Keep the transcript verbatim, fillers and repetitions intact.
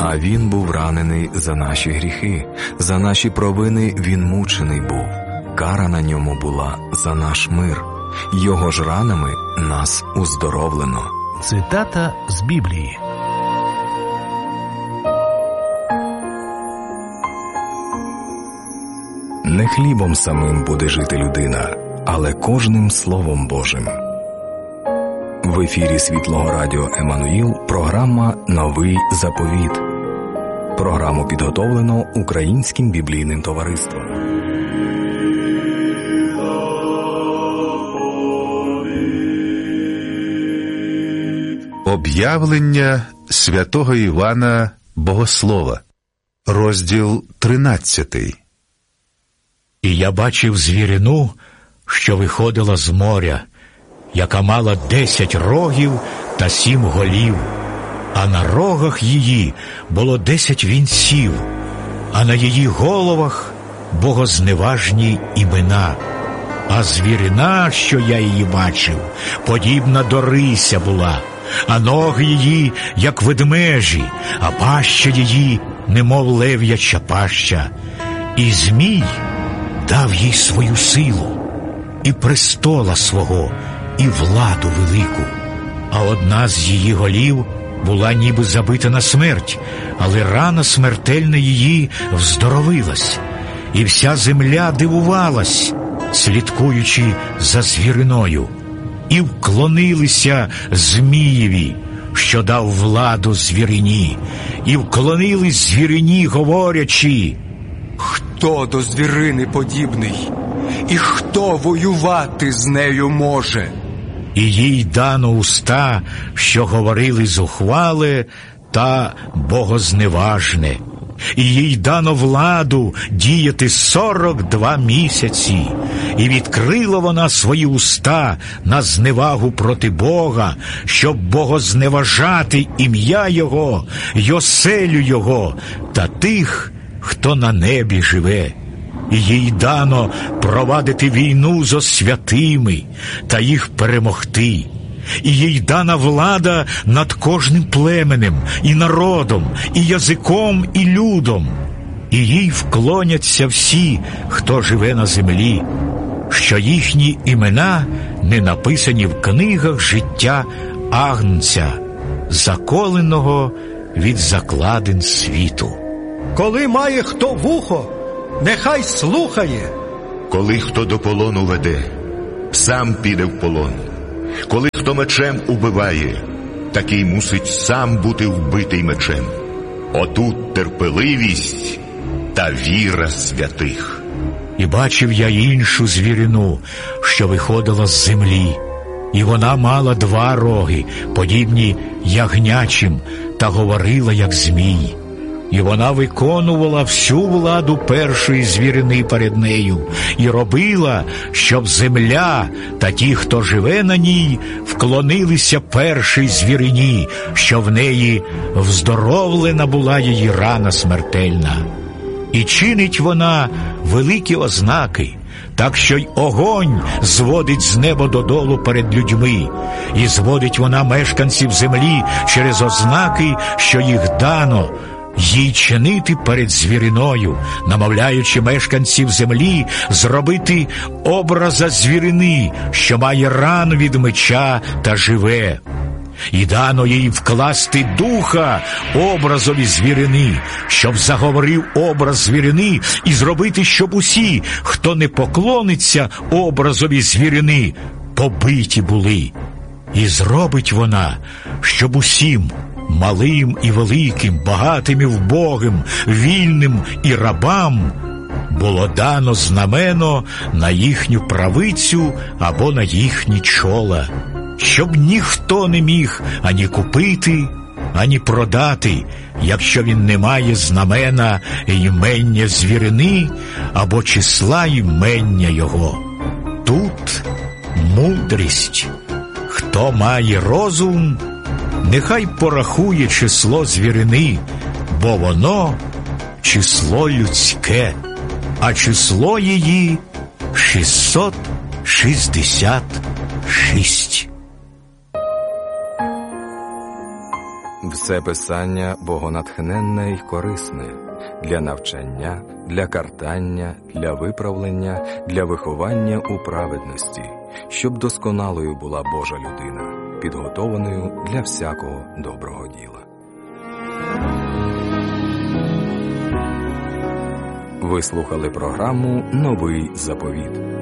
а Він був ранений за наші гріхи, за наші провини Він мучений був. Кара на ньому була за наш мир. Його ж ранами нас уздоровлено. Цитата з Біблії. Не хлібом самим буде жити людина, але кожним Словом Божим. В ефірі Світлого Радіо Еммануїл програма «Новий заповіт». Програму підготовлено Українським біблійним товариством. Об'явлення святого Івана Богослова. Розділ тринадцятий. І я бачив звірину, що виходила з моря, яка мала десять рогів та сім голів, а на рогах її було десять вінців, а на її головах богозневажні імена. А звірина, що я її бачив, подібна до рися була, а ноги її, як ведмежі, а паща її, немов лев'яча паща. І Змій дав їй свою силу, і престола свого, і владу велику. А одна з її голів була ніби забита на смерть, але рана смертельна її вздоровилась. І вся земля дивувалась, слідкуючи за звіриною, і вклонилися Змієві, що дав владу звірині, і вклонились звірині, говорячи: «Хто до звірини подібний? І хто воювати з нею може?» І їй дано уста, що говорили зухвале та богозневажне. І їй дано владу діяти сорок два місяці. І відкрила вона свої уста на зневагу проти Бога, щоб богозневажати ім'я Його, й оселю Його та тих, хто на небі живе. І їй дано провадити війну зо святими та їх перемогти. І їй дана влада над кожним племенем, і народом, і язиком, і людом. І їй вклоняться всі, хто живе на землі, що їхні імена не написані в книгах життя Агнця, заколеного від закладин світу. Коли має хто вухо, нехай слухає. Коли хто до полону веде, сам піде в полон. Коли хто мечем убиває, такий мусить сам бути вбитий мечем. Отут терпеливість та віра святих. І бачив я іншу звірину, що виходила з землі, і вона мала два роги, подібні ягнячим, та говорила, як змій. І вона виконувала всю владу першої звірини перед нею і робила, щоб земля та ті, хто живе на ній, вклонилися першій звірині, що в неї вздоровлена була її рана смертельна. І чинить вона великі ознаки, так що й огонь зводить з неба додолу перед людьми, і зводить вона мешканців землі через ознаки, що їх дано їй чинити перед звіриною, намовляючи мешканців землі зробити образа звірини, що має рану від меча та живе. І дано їй вкласти духа образові звірини, щоб заговорив образ звірини, і зробити, щоб усі, хто не поклониться образові звірини, побиті були. І зробить вона, щоб усім, малим і великим, багатим і вбогим, вільним і рабам, було дано знамено на їхню правицю або на їхні чола, щоб ніхто не міг ані купити, ані продати, якщо він не має знамена імення звірини або числа імення його. Тут мудрість. Хто має розум, нехай порахує число звірини, бо воно число людське, а число її шістсот шістдесят шість. В Все писання богонатхненне й корисне для навчання, для картання, для виправлення, для виховання у праведності, щоб досконалою була Божа людина, підготованою для всякого доброго діла. Ви слухали програму «Новий заповіт».